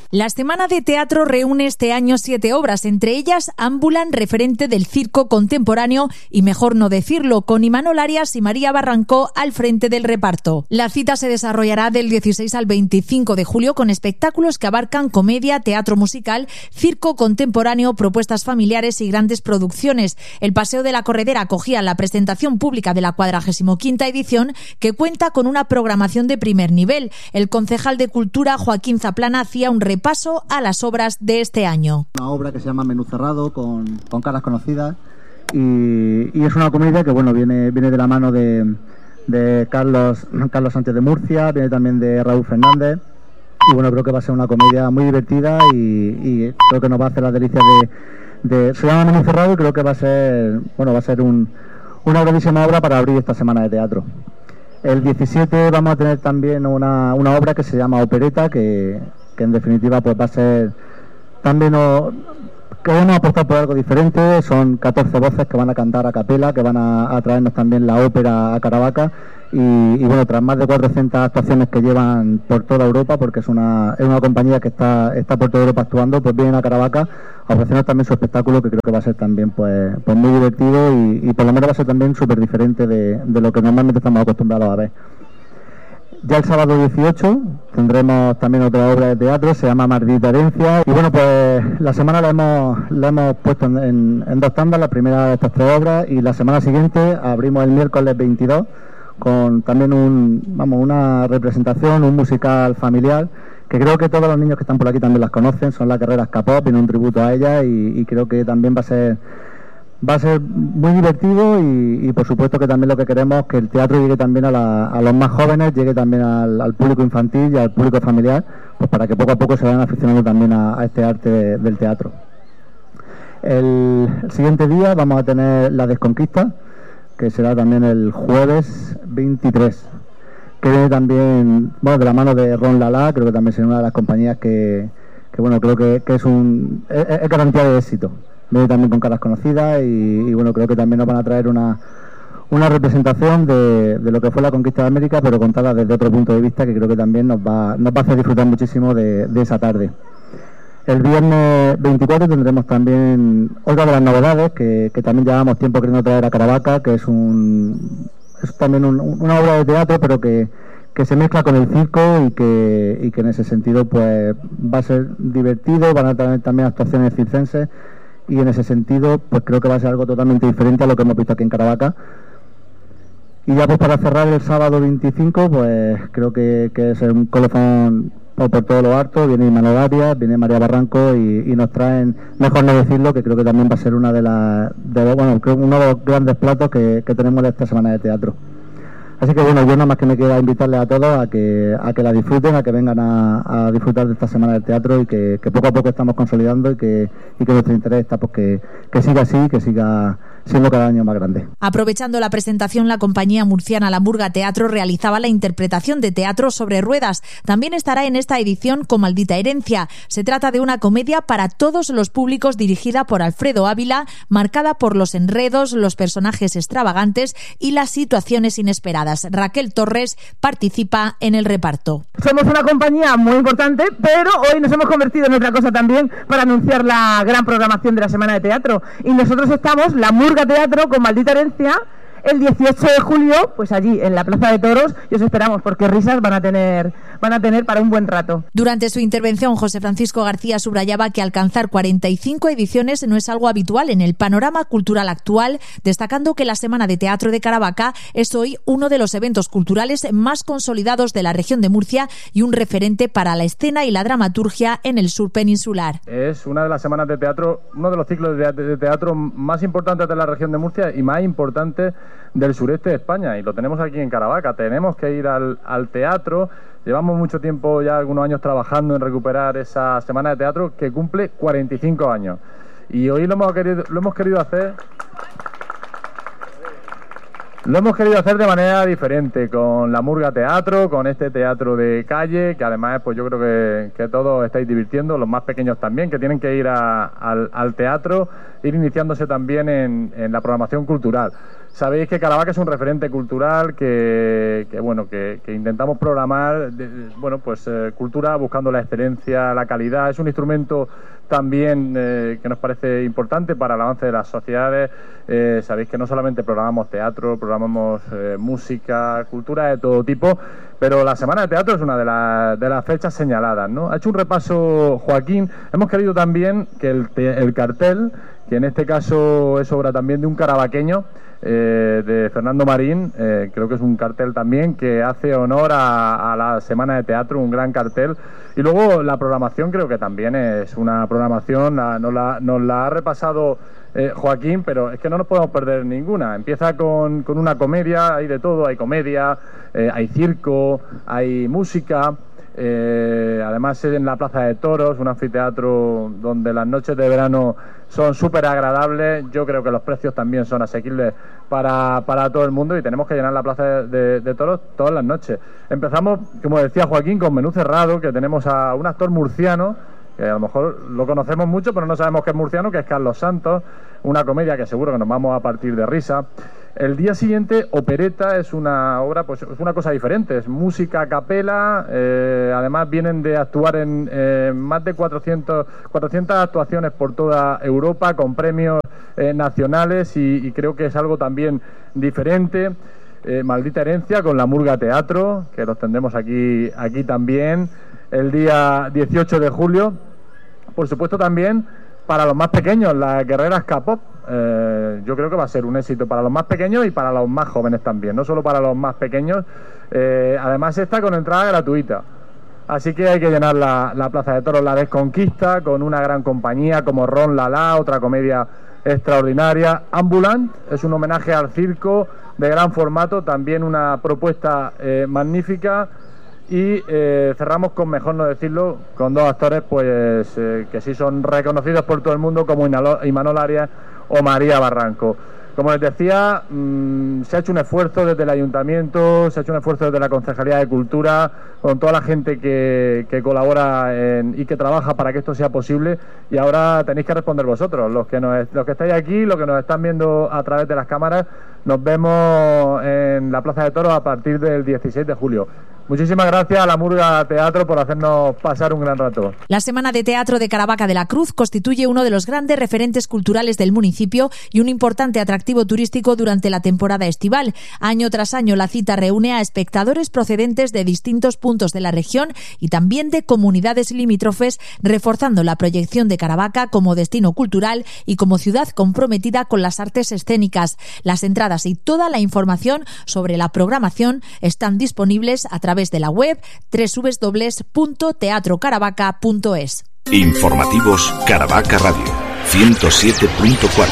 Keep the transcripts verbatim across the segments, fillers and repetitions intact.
La Semana de Teatro reúne este año siete obras, entre ellas Ámbulan, referente del circo contemporáneo, y mejor no decirlo, con Imanol Arias y María Barrancó al frente del reparto. La cita se desarrollará del dieciséis al veinticinco de julio con espectáculos que abarcan comedia, teatro musical, circo contemporáneo, propuestas familiares y grandes producciones. El Paseo de la Corredera acogía la presentación pública de la cuadragésimo quinta edición, que cuenta con una programación de primer nivel. El concejal de Cultura, Joaquín Zaplana, hacía un repaso paso a las obras de este año. Una obra que se llama Menú Cerrado, con, con caras conocidas, y, y es una comedia que bueno viene viene de la mano de, de Carlos Carlos Sánchez de Murcia, viene también de Raúl Fernández, y bueno, creo que va a ser una comedia muy divertida y, y creo que nos va a hacer las delicias de, de se llama Menú Cerrado, y creo que va a ser bueno va a ser un, una grandísima obra para abrir esta semana de teatro. El diecisiete vamos a tener también una, una obra que se llama Opereta, que que en definitiva pues va a ser también o, queremos apostar por algo diferente. Son catorce voces que van a cantar a capela, que van a, a traernos también la ópera a Caravaca, y, y bueno, tras más de cuatrocientas actuaciones que llevan por toda Europa, porque es una es una compañía que está está por toda Europa actuando, pues vienen a Caravaca a ofrecernos también su espectáculo, que creo que va a ser también pues pues muy divertido y, y por lo menos va a ser también súper diferente de, de lo que normalmente estamos acostumbrados a ver. Ya el sábado dieciocho tendremos también otra obra de teatro, se llama Maldita Herencia, y bueno, pues la semana la hemos, la hemos puesto en, en, en dos tandas, la primera de estas tres obras, y la semana siguiente abrimos el miércoles veintidós con también un, vamos, una representación, un musical familiar, que creo que todos los niños que están por aquí también las conocen, son las Guerreras K-pop, en un tributo a ellas, y, y creo que también va a ser Va a ser muy divertido y, y por supuesto que también lo que queremos es que el teatro llegue también a, la, a los más jóvenes, llegue también al, al público infantil y al público familiar, pues para que poco a poco se vayan aficionando también a, a este arte de, del teatro. El, el siguiente día vamos a tener La Desconquista, que será también el jueves veintitrés, que viene también, bueno, de la mano de Ron Lala, creo que también será una de las compañías que, que bueno, creo que, que es un es, es garantía de éxito. Viene también con caras conocidas y, y bueno, creo que también nos van a traer una, una representación de, de lo que fue la conquista de América, pero contada desde otro punto de vista, que creo que también nos va, nos va a hacer disfrutar muchísimo de, de esa tarde. El viernes veinticuatro tendremos también otra de las novedades que, que también llevamos tiempo queriendo traer a Caravaca, que es un es también un, una obra de teatro, pero que, que se mezcla con el circo y que, y que en ese sentido pues va a ser divertido, van a tener también actuaciones circenses, y en ese sentido pues creo que va a ser algo totalmente diferente a lo que hemos visto aquí en Caravaca. Y ya pues para cerrar el sábado veinticinco, pues creo que, que es un colofón por, por todo lo harto, viene Imanol Arias, viene María Barranco y, y nos traen, mejor no decirlo, que creo que también va a ser una de las de, bueno, creo uno de los grandes platos que, que tenemos esta semana de teatro. Así que bueno, yo nada más que me queda invitarles a todos a que a que la disfruten, a que vengan a, a disfrutar de esta semana del teatro y que, que poco a poco estamos consolidando y que, y que nuestro interés está pues que, que siga así, que siga siendo cada año más grande. Aprovechando la presentación, la compañía murciana La Murga Teatro realizaba la interpretación de teatro sobre ruedas. También estará en esta edición con Maldita Herencia. Se trata de una comedia para todos los públicos dirigida por Alfredo Ávila, marcada por los enredos, los personajes extravagantes y las situaciones inesperadas. Raquel Torres participa en el reparto. Somos una compañía muy importante, pero hoy nos hemos convertido en otra cosa también para anunciar la gran programación de la Semana de Teatro. Y nosotros estamos, La Murga Teatro, con Maldita Herencia, el dieciocho de julio, pues allí en la Plaza de Toros, y os esperamos porque risas van a tener van a tener para un buen rato. Durante su intervención, José Francisco García subrayaba que alcanzar cuarenta y cinco ediciones no es algo habitual en el panorama cultural actual, destacando que la Semana de Teatro de Caravaca es hoy uno de los eventos culturales más consolidados de la región de Murcia y un referente para la escena y la dramaturgia en el sur peninsular. Es una de las semanas de teatro, uno de los ciclos de teatro más importantes de la región de Murcia y más importantes del sureste de España, y lo tenemos aquí en Caravaca. Tenemos que ir al, al teatro. Llevamos mucho tiempo, ya algunos años, trabajando en recuperar esa semana de teatro que cumple cuarenta y cinco años, y hoy lo hemos querido, lo hemos querido hacer Lo hemos querido hacer de manera diferente, con La Murga Teatro, con este teatro de calle, que además pues yo creo que, que todos estáis divirtiendo, los más pequeños también, que tienen que ir a, al, al teatro, ir iniciándose también en, en la programación cultural. Sabéis que Caravaca es un referente cultural que, que bueno, que, que intentamos programar, de, bueno, pues eh, cultura buscando la excelencia, la calidad. Es un instrumento también eh, que nos parece importante para el avance de las sociedades. Eh, sabéis que no solamente programamos teatro, programamos eh, música, cultura de todo tipo, pero la Semana de Teatro es una de, la, de las fechas señaladas, ¿no? Ha hecho un repaso Joaquín. Hemos querido también que el, el cartel, que en este caso es obra también de un caravaqueño, eh, de Fernando Marín, eh, creo que es un cartel también que hace honor a, a la Semana de Teatro, un gran cartel. Y luego la programación creo que también es una programación, la, nos, la, nos la ha repasado eh, Joaquín, pero es que no nos podemos perder ninguna. Empieza con, con una comedia, hay de todo, hay comedia, eh, hay circo, hay música. Eh, además en la Plaza de Toros, un anfiteatro donde las noches de verano son súper agradables. Yo creo que los precios también son asequibles para, para todo el mundo y tenemos que llenar la Plaza de, de, de Toros todas las noches. Empezamos, como decía Joaquín, con menú cerrado, que tenemos a un actor murciano, que a lo mejor lo conocemos mucho, pero no sabemos que es murciano, que es Carlos Santos, una comedia que seguro que nos vamos a partir de risa. El día siguiente, Opereta, es una obra, pues es una cosa diferente, es música a capela, eh, además vienen de actuar en eh, más de cuatrocientas actuaciones por toda Europa, con premios eh, nacionales y, y creo que es algo también diferente. Eh, Maldita Herencia, con la Murga Teatro, que los tendremos aquí, aquí también, el día dieciocho de julio. Por supuesto también para los más pequeños, las Guerreras K-pop. Eh, yo creo que va a ser un éxito para los más pequeños y para los más jóvenes también, no solo para los más pequeños. Eh, además está con entrada gratuita, así que hay que llenar la, la Plaza de Toros. La Desconquista, con una gran compañía como Ron Lala, otra comedia extraordinaria. Ambulant es un homenaje al circo de gran formato, también una propuesta eh, magnífica. Y eh, cerramos con, mejor no decirlo, con dos actores pues eh, que sí son reconocidos por todo el mundo, como Imanol Arias o María Barranco. Como les decía, mmm, se ha hecho un esfuerzo desde el Ayuntamiento, se ha hecho un esfuerzo desde la Concejalía de Cultura, con toda la gente que, que colabora en, y que trabaja para que esto sea posible, y ahora tenéis que responder vosotros, los que, nos, los que estáis aquí, los que nos están viendo a través de las cámaras. Nos vemos en la Plaza de Toros a partir del dieciséis de julio. Muchísimas gracias a la Murga Teatro por hacernos pasar un gran rato. La Semana de Teatro de Caravaca de la Cruz constituye uno de los grandes referentes culturales del municipio y un importante atractivo turístico durante la temporada estival. Año tras año la cita reúne a espectadores procedentes de distintos puntos de la región y también de comunidades limítrofes, reforzando la proyección de Caravaca como destino cultural y como ciudad comprometida con las artes escénicas. Las entradas y toda la información sobre la programación están disponibles a través de la web doble u doble u doble u punto teatro caravaca punto es. Informativos Caravaca Radio ciento siete punto cuatro.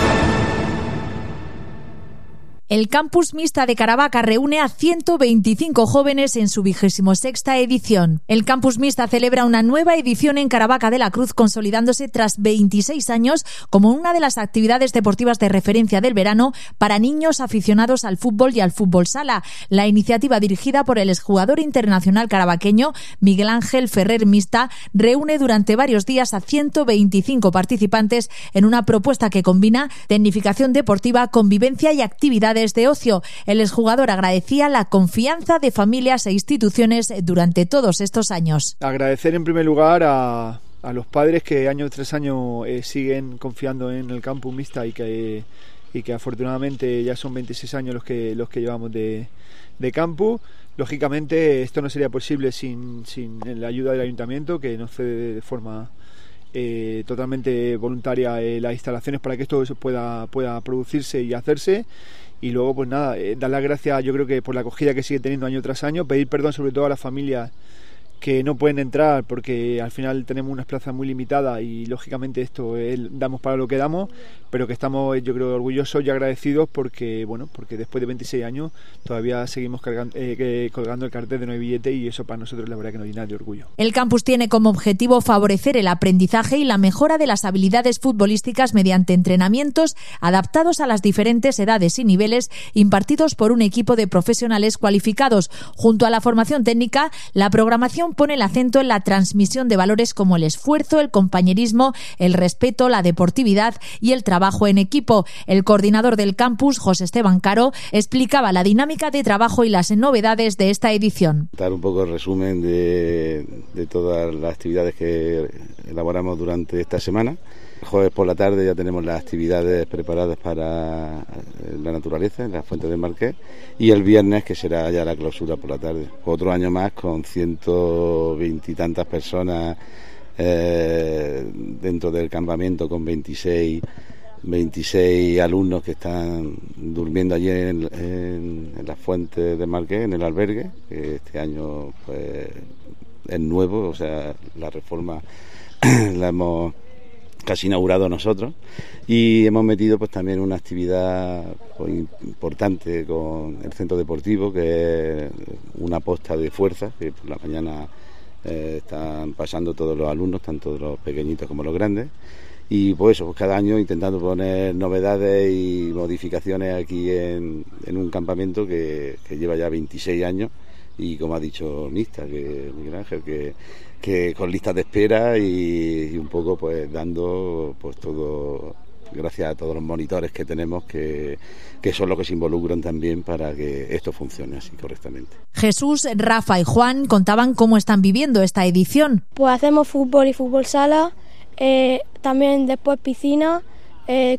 El Campus Mixta de Caravaca reúne a ciento veinticinco jóvenes en su vigésimo sexta edición. El Campus Mixta celebra una nueva edición en Caravaca de la Cruz, consolidándose tras veintiséis años como una de las actividades deportivas de referencia del verano para niños aficionados al fútbol y al fútbol sala. La iniciativa, dirigida por el exjugador internacional caravaqueño Miguel Ángel Ferrer Mista, reúne durante varios días a ciento veinticinco participantes en una propuesta que combina tecnificación deportiva, convivencia y actividades de ocio. El exjugador agradecía la confianza de familias e instituciones durante todos estos años. Agradecer en primer lugar a, a los padres que año tras año eh, siguen confiando en el Campus Mixta y que, y que afortunadamente ya son veintiséis años los que, los que llevamos de, de campus. Lógicamente esto no sería posible sin, sin la ayuda del Ayuntamiento, que nos cede de forma eh, totalmente voluntaria eh, las instalaciones para que esto pueda, pueda producirse y hacerse. Y luego pues nada, eh, dar las gracias, yo creo que por la acogida que sigue teniendo año tras año, pedir perdón sobre todo a las familias que no pueden entrar porque al final tenemos unas plazas muy limitadas y lógicamente esto es, damos para lo que damos, pero que estamos yo creo orgullosos y agradecidos porque bueno porque después de veintiséis años todavía seguimos cargando, eh, colgando el cartel de no hay billete, y eso para nosotros la verdad que nos llena de orgullo. El campus tiene como objetivo favorecer el aprendizaje y la mejora de las habilidades futbolísticas mediante entrenamientos adaptados a las diferentes edades y niveles, impartidos por un equipo de profesionales cualificados. Junto a la formación técnica, la programación edición pone el acento en la transmisión de valores como el esfuerzo, el compañerismo, el respeto, la deportividad y el trabajo en equipo. El coordinador del campus, José Esteban Caro, explicaba la dinámica de trabajo y las novedades de esta edición. Dar un poco el resumen de, de todas las actividades que elaboramos durante esta semana. El jueves por la tarde ya tenemos las actividades preparadas para la naturaleza, en la Fuente del Marqués, y el viernes, que será ya la clausura por la tarde. Otro año más con ciento veinte y tantas personas eh, dentro del campamento, con veintiséis, veintiséis alumnos que están durmiendo allí en, en, en la Fuente del Marqués, en el albergue, que este año pues es nuevo, o sea, la reforma la hemos casi inaugurado nosotros, y hemos metido pues también una actividad pues, importante con el centro deportivo, que es una posta de fuerza, que por la mañana eh, están pasando todos los alumnos, tanto los pequeñitos como los grandes, y pues eso, pues cada año intentando poner novedades y modificaciones aquí en, en un campamento que, que lleva ya veintiséis años, y como ha dicho Nista, que Miguel Ángel, que, que con listas de espera y, y un poco pues dando pues todo, gracias a todos los monitores que tenemos, que, que son los que se involucran también para que esto funcione así correctamente. Jesús, Rafa y Juan contaban cómo están viviendo esta edición. Pues hacemos fútbol y fútbol sala, eh, también después piscina, eh,